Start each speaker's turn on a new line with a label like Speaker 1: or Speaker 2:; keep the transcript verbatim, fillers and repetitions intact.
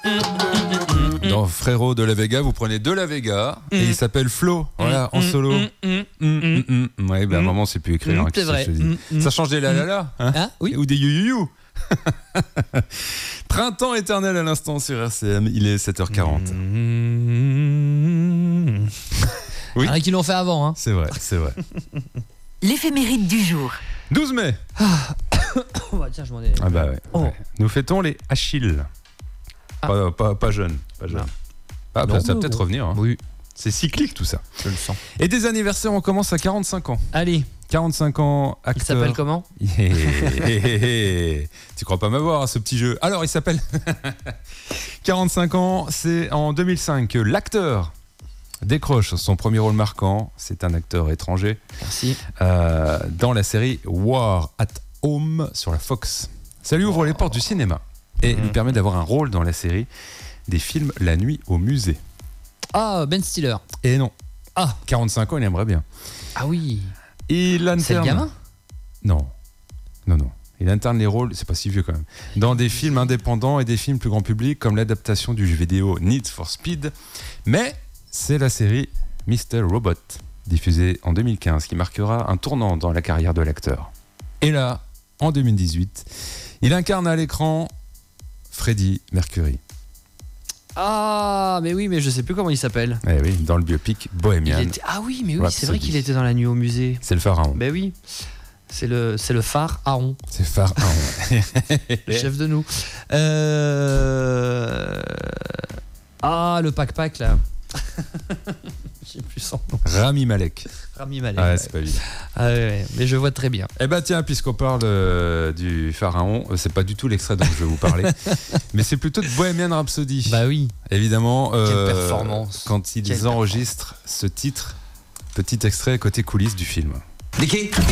Speaker 1: Dans Frérot de la Vega, vous prenez de la Vega mm. et il s'appelle Flo, voilà, mm. en solo. Mm. Mm. Mm. Mm. Mm. Ouais, ben à un moment, c'est plus écrire.
Speaker 2: Mm.
Speaker 1: Hein,
Speaker 2: c'est vrai.
Speaker 1: Mm. Ça change des la la la, hein
Speaker 2: ah, oui.
Speaker 1: ou des you you you. Printemps éternel à l'instant sur R C M, il est sept heures quarante.
Speaker 2: Mm. Oui. Il y en a qui l'ont fait avant. Hein.
Speaker 1: C'est vrai, c'est vrai.
Speaker 3: L'éphéméride du jour.
Speaker 1: douze mai.
Speaker 2: Ah. Oh, bah, tiens, je m'en ai...
Speaker 1: Ah bah ouais,
Speaker 2: oh.
Speaker 1: ouais. Nous fêtons les Achilles. Ah. Pas, pas, pas jeunes. Pas jeunes. Ah, bah, non, ça va peut-être revenir. Hein.
Speaker 2: Oui.
Speaker 1: C'est cyclique tout ça.
Speaker 2: Je le sens.
Speaker 1: Et des anniversaires, on commence à quarante-cinq ans.
Speaker 2: Allez.
Speaker 1: quarante-cinq ans, acteur.
Speaker 2: Il s'appelle comment?
Speaker 1: Tu crois pas m'avoir, ce petit jeu. Alors, il s'appelle... quarante-cinq ans, c'est en deux mille cinq que l'acteur décroche son premier rôle marquant. C'est un acteur étranger.
Speaker 2: Merci.
Speaker 1: Euh, dans la série War at Home sur la Fox. Ça lui ouvre oh. les portes du cinéma et mmh. lui permet d'avoir un rôle dans la série des films La Nuit au musée.
Speaker 2: Ah, Ben Stiller.
Speaker 1: Et non. Ah, quarante-cinq ans, il aimerait bien.
Speaker 2: Ah oui.
Speaker 1: Il alterne...
Speaker 2: C'est le gamin ?
Speaker 1: Non. Non, non. Il alterne les rôles, c'est pas si vieux quand même, dans des films indépendants et des films plus grand public, comme l'adaptation du jeu vidéo Need for Speed. Mais c'est la série mister Robot, diffusée en deux mille quinze, qui marquera un tournant dans la carrière de l'acteur. Et là, en deux mille dix-huit, il incarne à l'écran Freddie Mercury.
Speaker 2: Ah, mais oui, mais je sais plus comment il s'appelle.
Speaker 1: Eh oui, dans le biopic Bohemian.
Speaker 2: Était... Ah oui, mais oui, Rhapsody. C'est vrai qu'il était dans La Nuit au musée.
Speaker 1: C'est le pharaon.
Speaker 2: Ben oui, c'est le, c'est le pharaon.
Speaker 1: C'est pharaon.
Speaker 2: Le chef de nous. Euh... Ah, le pack-pack, là. J'ai plus son nom.
Speaker 1: Rami Malek.
Speaker 2: Rami Malek.
Speaker 1: Ah ouais,
Speaker 2: ouais.
Speaker 1: c'est pas évident.
Speaker 2: Ah ouais, ouais, mais je vois très bien.
Speaker 1: Eh ben tiens, puisqu'on parle euh, du pharaon, c'est pas du tout l'extrait dont je vais vous parler, mais c'est plutôt de Bohemian Rhapsody.
Speaker 2: Bah oui.
Speaker 1: Évidemment.
Speaker 2: Quelle
Speaker 1: euh,
Speaker 2: performance.
Speaker 1: Quand ils
Speaker 2: Quelle
Speaker 1: enregistrent ce titre, petit extrait côté coulisses du film.
Speaker 4: Nicky,